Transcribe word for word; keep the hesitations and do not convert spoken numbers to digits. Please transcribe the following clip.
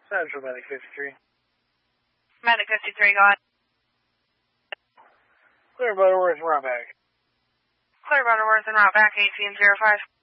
Central Medic fifty-three. Medic fifty-three, go ahead. Clear Butterworth and route back. Clear Butterworth and route back, eighteen zero five.